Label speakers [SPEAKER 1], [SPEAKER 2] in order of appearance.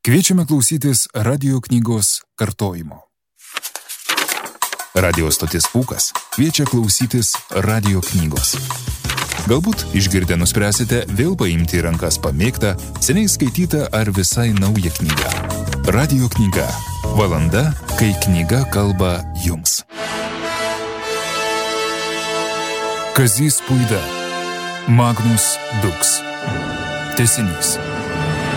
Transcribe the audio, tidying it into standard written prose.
[SPEAKER 1] Kviečiame klausytis radio knygos kartojimo. Radio stotis Pūkas kviečia klausytis radio knygos. Galbūt išgirdę nuspręsite vėl paimti į rankas pamėgtą, seniai skaitytą ar visai naują knygą. Radio knyga. Valanda, kai knyga kalba jums. Kazys Puida. Magnus Dux. Tęsinys.